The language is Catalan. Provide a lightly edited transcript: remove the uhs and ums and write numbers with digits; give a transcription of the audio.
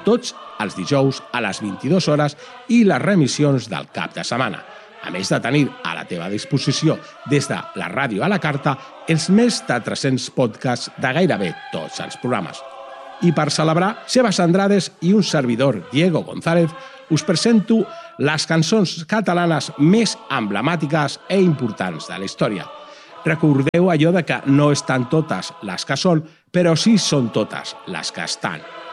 tots els dijous a les 22 hores i les remissions del cap de setmana. A més de tenir a la teva disposició des de la ràdio a la carta els més de 300 podcasts de gairebé tots els programes. I per celebrar, Sebas Andrades i un servidor, Diego González, us presento les cançons catalanes més emblemàtiques i importants de la història. Recordeu allò de que no estan totes les que són, però sí són totes les que estan.